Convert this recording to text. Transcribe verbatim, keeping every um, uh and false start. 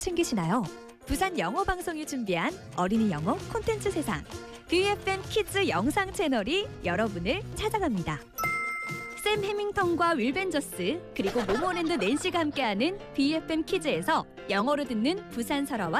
챙기시나요? 부산 영어 방송이 준비한 어린이 영어 콘텐츠 세상 브이에프엠 키즈 영상 채널이 여러분을 찾아갑니다. 샘 해밍턴과 윌 벤저스 그리고 모모랜드 낸시가 함께하는 브이에프엠 키즈에서 영어로 듣는 부산 설화와